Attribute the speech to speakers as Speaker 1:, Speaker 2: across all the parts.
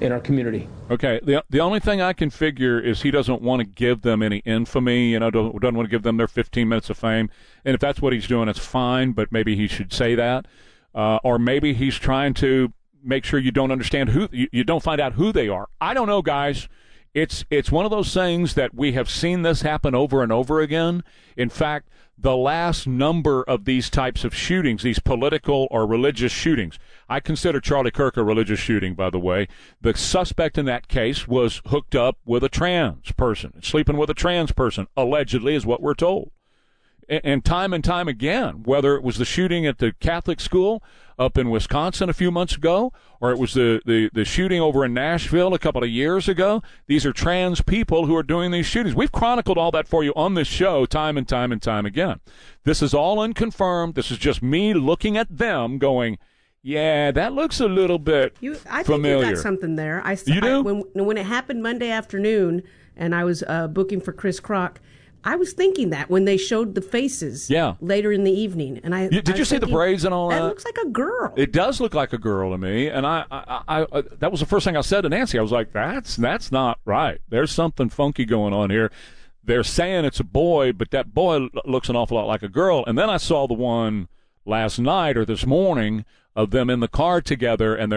Speaker 1: in our community.
Speaker 2: Okay. The only thing I can figure is he doesn't want to give them any infamy, doesn't want to give them their 15 minutes of fame. And if that's what he's doing, it's fine, but maybe he should say that. Or maybe he's trying to make sure you don't understand you don't find out who they are. I don't know, guys. It's one of those things that we have seen this happen over and over again. In fact, the last number of these types of shootings, these political or religious shootings, I consider Charlie Kirk a religious shooting, by the way. The suspect in that case was hooked up with a trans person, sleeping with a trans person, allegedly, is what we're told. And time again, whether it was the shooting at the Catholic school up in Wisconsin a few months ago, or it was the shooting over in Nashville a couple of years ago, these are trans people who are doing these shootings. We've chronicled all that for you on this show time and time again. This is all unconfirmed. This is just me looking at them going, yeah, that looks a little bit
Speaker 3: I
Speaker 2: familiar.
Speaker 3: think you got something there.
Speaker 2: You do?
Speaker 3: When it happened Monday afternoon and I was booking for Chris Kroc, I was thinking that when they showed the faces later in the evening. And
Speaker 2: did you see the braids and all that?
Speaker 3: That looks like a girl.
Speaker 2: It does look like a girl to me. And I that was the first thing I said to Nancy. I was like, that's not right. There's something funky going on here. They're saying it's a boy, but that boy looks an awful lot like a girl. And then I saw the one last night or this morning of them in the car together, and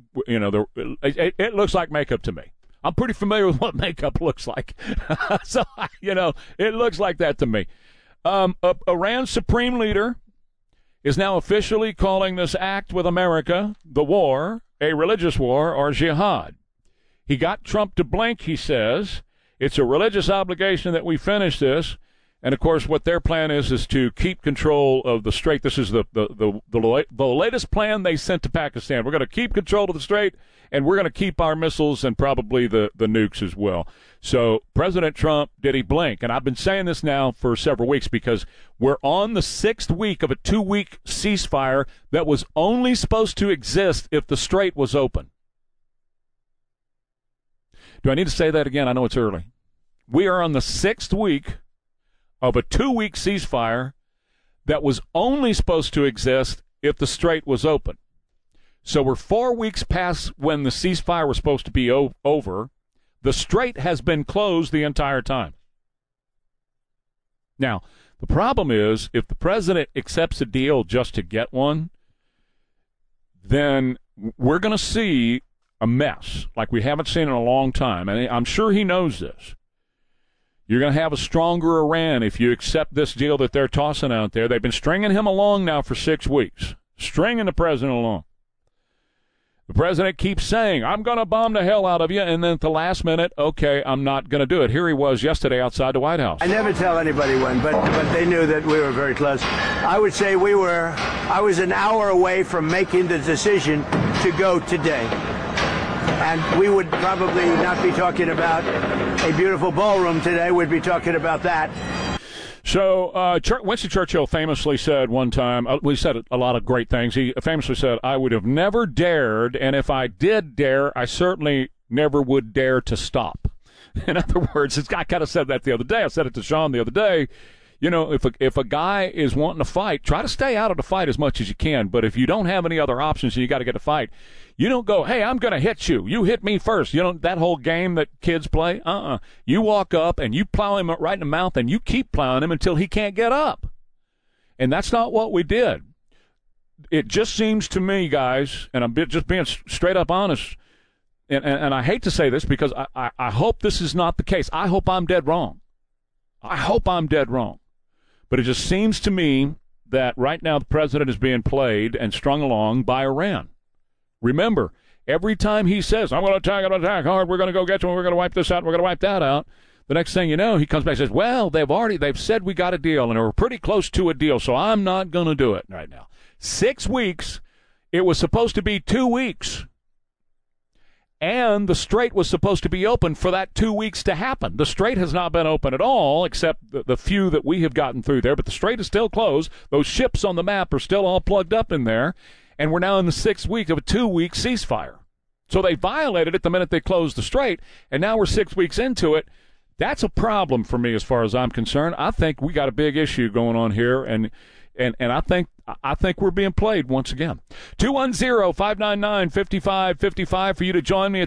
Speaker 2: it looks like makeup to me. I'm pretty familiar with what makeup looks like. So, it looks like that to me. Iran's supreme leader is now officially calling this act with America, the war, a religious war or jihad. He got Trump to blink, he says. It's a religious obligation that we finish this. And, of course, what their plan is to keep control of the Strait. This is the latest plan they sent to Pakistan. We're going to keep control of the Strait, and we're going to keep our missiles and probably the nukes as well. So President Trump, did he blink? And I've been saying this now for several weeks because we're on the 6th week of a 2-week ceasefire that was only supposed to exist if the Strait was open. Do I need to say that again? I know it's early. We are on the 6th week of a 2-week ceasefire that was only supposed to exist if the Strait was open. So we're 4 weeks past when the ceasefire was supposed to be over. The Strait has been closed the entire time. Now, the problem is, if the president accepts a deal just to get one, then we're going to see a mess like we haven't seen in a long time. And I'm sure he knows this. You're going to have a stronger Iran if you accept this deal that they're tossing out there. They've been stringing him along now for 6 weeks, stringing the president along. The president keeps saying, I'm going to bomb the hell out of you, and then at the last minute, okay, I'm not going to do it. Here he was yesterday outside the White House.
Speaker 4: I never tell anybody when, but they knew that we were very close. I would say I was an hour away from making the decision to go today. And we would probably not be talking about a beautiful ballroom today. We'd be talking about that.
Speaker 2: So Winston Churchill famously said one time, he said a lot of great things. He famously said, I would have never dared, and if I did dare, I certainly never would dare to stop. In other words, I kind of said that the other day. I said it to Sean the other day. If a guy is wanting to fight, try to stay out of the fight as much as you can. But if you don't have any other options and you got to get a fight, you don't go, hey, I'm going to hit you. You hit me first. That whole game that kids play? You walk up and you plow him right in the mouth and you keep plowing him until he can't get up. And that's not what we did. It just seems to me, guys, and I'm just being straight up honest, and I hate to say this because I hope this is not the case. I hope I'm dead wrong. But it just seems to me that right now the president is being played and strung along by Iran. Remember, every time he says, I'm going to attack hard, we're going to go get you, we're going to wipe this out, we're going to wipe that out, the next thing you know, he comes back and says, well, they've said we got a deal, and we're pretty close to a deal, so I'm not going to do it right now. 6 weeks, it was supposed to be 2 weeks. And the Strait was supposed to be open for that 2 weeks to happen. The Strait has not been open at all, except the few that we have gotten through there. But the Strait is still closed. Those ships on the map are still all plugged up in there. And we're now in the 6th week of a 2-week ceasefire. So they violated it the minute they closed the Strait, and now we're 6 weeks into it. That's a problem for me as far as I'm concerned. I think we got a big issue going on here, and I think we're being played once again. 210-599-5555 for you to join me at